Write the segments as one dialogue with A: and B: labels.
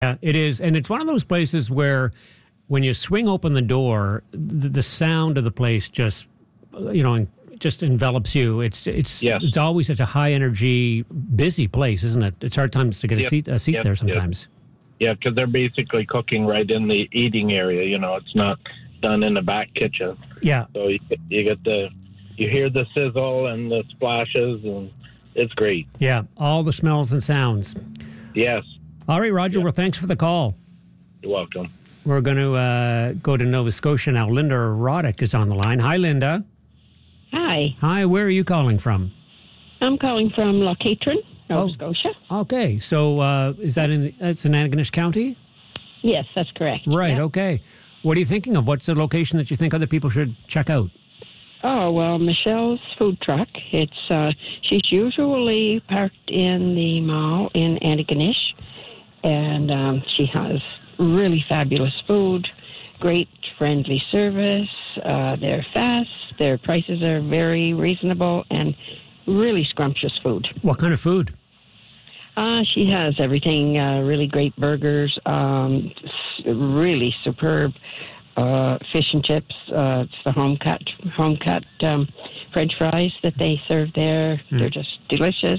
A: Yeah, it is. And it's one of those places where when you swing open the door, the sound of the place just, just envelops you. It's always such a high energy, busy place, isn't it? It's hard times to get a seat there sometimes.
B: Yeah, because they're basically cooking right in the eating area. It's not done in the back kitchen.
A: Yeah.
B: So you hear the sizzle and the splashes, and it's great.
A: Yeah, all the smells and sounds.
B: Yes.
A: All right, Roger. Yeah. Well, thanks for the call.
B: You're welcome.
A: We're going to go to Nova Scotia now. Linda Roddick is on the line. Hi, Linda.
C: Hi.
A: Hi, where are you calling from?
C: I'm calling from Loch Catron, Nova Scotia.
A: Okay, so is that it's in Antigonish County?
C: Yes, that's correct.
A: Right,
C: yeah.
A: Okay. What are you thinking of? What's the location that you think other people should check out?
C: Oh, well, Michelle's food truck. She's usually parked in the mall in Antigonish, and she has really fabulous food, great friendly service. They're fast. Their prices are very reasonable and really scrumptious food.
A: What kind of food?
C: She has everything, really great burgers, really superb fish and chips. It's the home cut French fries that they serve there. They're just delicious.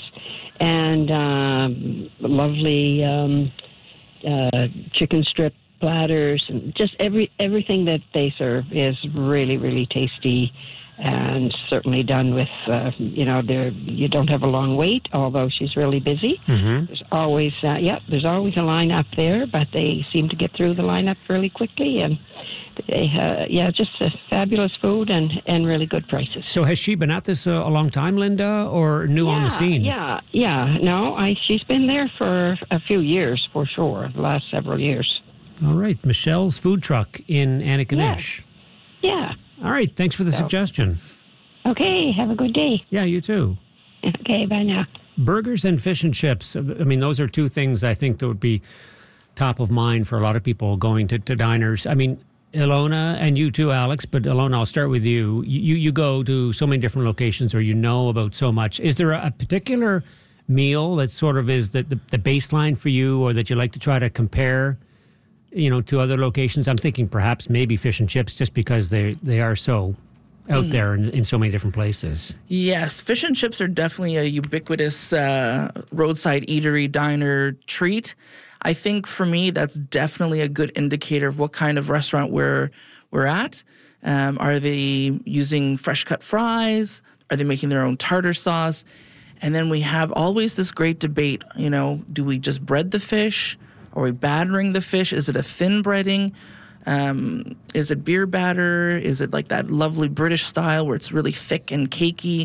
C: And lovely chicken strip platters, and just everything that they serve is really, really tasty, and certainly done with, you don't have a long wait, although she's really busy. Mm-hmm. There's always a line up there, but they seem to get through the lineup fairly quickly, and they, just fabulous food and really good prices.
A: So has she been at this a long time, Linda, or new on the scene?
C: Yeah. No, she's been there for a few years, for sure, the last several years.
A: All right. Michelle's food truck in Antigonish.
C: Yeah.
A: All right. Thanks for the suggestion.
C: Okay. Have a good day.
A: Yeah, you too.
C: Okay. Bye now.
A: Burgers and fish and chips. I mean, those are two things I think that would be top of mind for a lot of people going to diners. I mean, Ilona, and you too, Alex, but Ilona, I'll start with you. You go to so many different locations, or you know about so much. Is there a particular meal that sort of is the baseline for you, or that you like to try to compare, to other locations? I'm thinking perhaps maybe fish and chips, just because they are so out there in so many different places.
D: Yes, fish and chips are definitely a ubiquitous roadside eatery, diner treat. I think for me, that's definitely a good indicator of what kind of restaurant we're at. Are they using fresh cut fries? Are they making their own tartar sauce? And then we have always this great debate, do we just bread the fish? Are we battering the fish? Is it a thin breading? Is it beer batter? Is it like that lovely British style where it's really thick and cakey?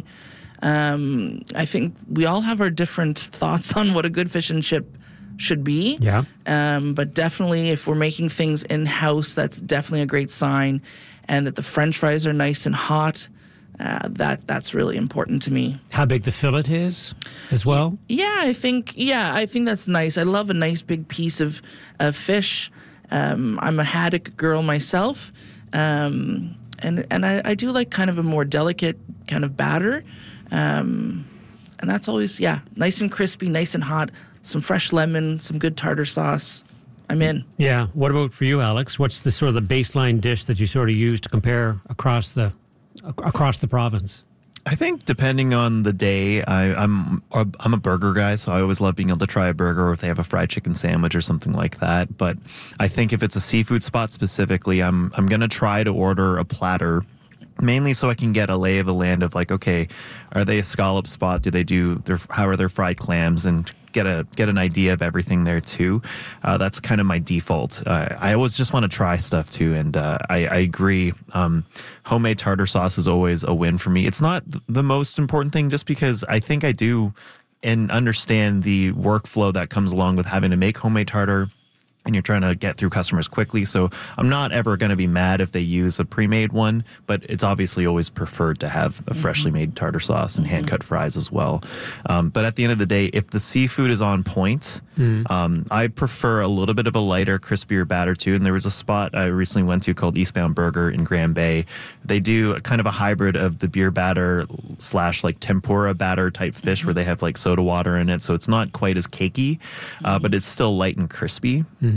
D: I think we all have our different thoughts on what a good fish and chip should be.
A: Yeah.
D: But definitely if we're making things in-house, that's definitely a great sign. And that the French fries are nice and hot. That's really important to me.
A: How big the fillet is as well?
D: I think that's nice. I love a nice big piece of fish. I'm a haddock girl myself. And I do like kind of a more delicate kind of batter. And that's always, nice and crispy, nice and hot. Some fresh lemon, some good tartar sauce. I'm in. Yeah.
A: What about for you, Alex? What's the sort of the baseline dish that you sort of use to compare across the province?
E: I think depending on the day, I'm a burger guy, so I always love being able to try a burger, or if they have a fried chicken sandwich or something like that. But I think if it's a seafood spot specifically, I'm going to try to order a platter, mainly so I can get a lay of the land of like, okay, are they a scallop spot? How are their fried clams? And get an idea of everything there too. That's kind of my default. I always just want to try stuff too, and I agree. Homemade tartar sauce is always a win for me. It's not the most important thing, just because I think I do and understand the workflow that comes along with having to make homemade tartar, and you're trying to get through customers quickly. So I'm not ever going to be mad if they use a pre-made one, but it's obviously always preferred to have a freshly made tartar sauce and hand-cut fries as well. But at the end of the day, if the seafood is on point, I prefer a little bit of a lighter, crispier batter too. And there was a spot I recently went to called Eastbound Burger in Grand Bay. They do a kind of a hybrid of the beer batter / like tempura batter type fish where they have like soda water in it. So it's not quite as cakey, but it's still light and crispy.